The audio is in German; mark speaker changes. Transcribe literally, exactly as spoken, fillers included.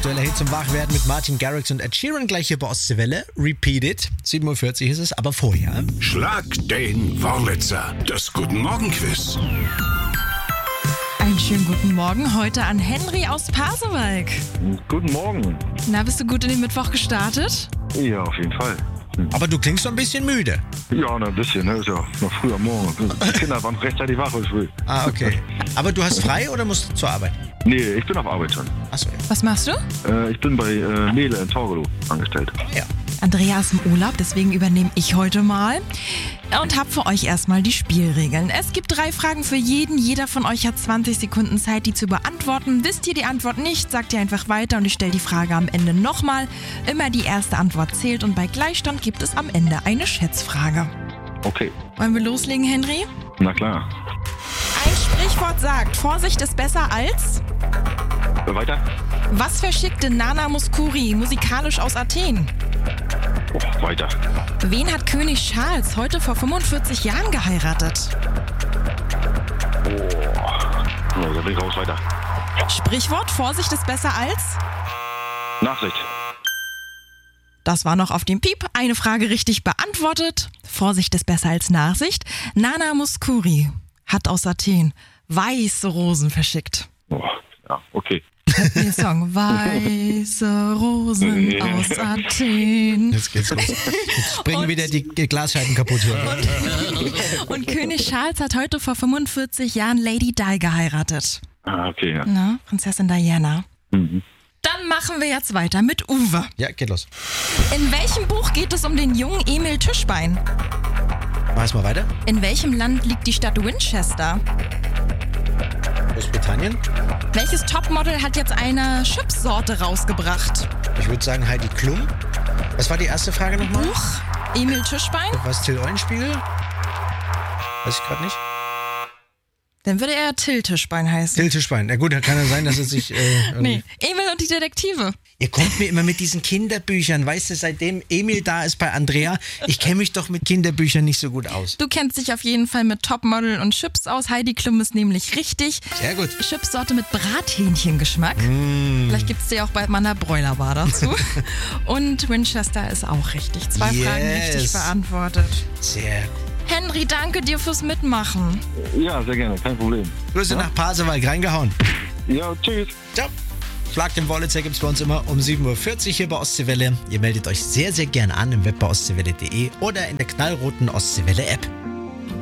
Speaker 1: Aktueller Hit zum Wachwerden mit Martin Garrix und Ed Sheeran gleich hier bei Ostseewelle. Repeat it. sieben Uhr vierzig ist es, aber vorher.
Speaker 2: Schlag den Wurlitzer. Das Guten Morgen Quiz.
Speaker 3: Einen schönen guten Morgen heute an Henry aus Pasewalk.
Speaker 4: Guten Morgen.
Speaker 3: Na, bist du gut in den Mittwoch gestartet?
Speaker 4: Ja, auf jeden Fall.
Speaker 1: Aber du klingst so ein bisschen müde.
Speaker 4: Ja, noch ein bisschen, ne? Ist ja noch früh am Morgen. Die Kinder waren rechtzeitig wach heute früh.
Speaker 1: Ah, okay. Aber du hast frei oder musst du zur Arbeit?
Speaker 4: Nee, ich bin auf Arbeit schon.
Speaker 1: Achso, ja.
Speaker 3: Was machst du?
Speaker 4: Äh, ich bin bei äh, Nele in Torgelow angestellt.
Speaker 1: ja.
Speaker 3: Andrea ist im Urlaub, deswegen übernehme ich heute mal und habe für euch erstmal die Spielregeln. Es gibt drei Fragen für jeden. Jeder von euch hat zwanzig Sekunden Zeit, die zu beantworten. Wisst ihr die Antwort nicht, sagt ihr einfach weiter und ich stelle die Frage am Ende nochmal. Immer die erste Antwort zählt und bei Gleichstand gibt es am Ende eine Schätzfrage.
Speaker 4: Okay,
Speaker 3: Wollen wir loslegen, Henry?
Speaker 4: na klar.
Speaker 3: Ein Sprichwort sagt, Vorsicht ist besser als...
Speaker 4: Äh, weiter?
Speaker 3: Was verschickte Nana Mouskouri musikalisch aus Athen?
Speaker 4: Oh, weiter.
Speaker 3: Wen hat König Charles heute vor fünfundvierzig Jahren geheiratet?
Speaker 4: Oh, da bin ich raus, weiter.
Speaker 3: Sprichwort, Vorsicht ist besser als...
Speaker 4: Nachsicht.
Speaker 3: Das war noch auf dem Piep. Eine Frage richtig beantwortet. Vorsicht ist besser als Nachsicht. Nana Mouskouri hat aus Athen weiße Rosen verschickt.
Speaker 4: Oh, ja, okay.
Speaker 3: Der Song Weiße Rosen aus Athen.
Speaker 1: Jetzt geht's los. Jetzt springen
Speaker 3: Und-
Speaker 1: wieder die Glasscheiben kaputt hier.
Speaker 3: Und König Charles hat heute vor fünfundvierzig Jahren Lady Di geheiratet.
Speaker 4: Ah, okay, ja.
Speaker 3: Na, Prinzessin Diana.
Speaker 4: Mhm.
Speaker 3: Dann machen wir jetzt weiter mit Uwe.
Speaker 1: Ja, geht los.
Speaker 3: In welchem Buch geht es um den jungen Emil Tischbein?
Speaker 1: Mach mal weiter.
Speaker 3: In welchem Land liegt die Stadt Winchester?
Speaker 1: Großbritannien.
Speaker 3: Welches Topmodel hat jetzt eine Chipsorte rausgebracht?
Speaker 1: Ich würde sagen Heidi Klum. Was war die erste Frage nochmal?
Speaker 3: Buch Emil Tischbein?
Speaker 1: Was Till Eulenspiegel? Weiß ich gerade nicht.
Speaker 3: Dann würde er Till Tischbein heißen.
Speaker 1: Till Tischbein. Na gut, dann kann ja sein, dass es sich... Äh, irgendwie-
Speaker 3: Nee, Emil und die Detektive.
Speaker 1: Ihr kommt mir immer mit diesen Kinderbüchern. Weißt du, seitdem Emil da ist bei Andrea, ich kenne mich doch mit Kinderbüchern nicht so gut aus.
Speaker 3: Du kennst dich auf jeden Fall mit Topmodel und Chips aus. Heidi Klum ist nämlich richtig.
Speaker 1: Sehr gut.
Speaker 3: Chipsorte mit Brathähnchengeschmack.
Speaker 1: Mm.
Speaker 3: Vielleicht gibt es die auch bald mal in der Bräulerbar dazu. Und Winchester ist auch richtig. Zwei
Speaker 1: Yes.
Speaker 3: Fragen richtig beantwortet.
Speaker 1: Sehr gut.
Speaker 3: Henry, danke dir fürs Mitmachen.
Speaker 4: Ja, sehr gerne, kein Problem.
Speaker 1: Grüße nach Pasewalk, reingehauen.
Speaker 4: Ja, tschüss.
Speaker 1: Ciao. Schlag den Wurlitzer gibt's bei uns immer um sieben Uhr vierzig hier bei Ostseewelle. Ihr meldet euch sehr, sehr gern an im Web bei ostseewelle punkt de oder in der knallroten Ostseewelle App.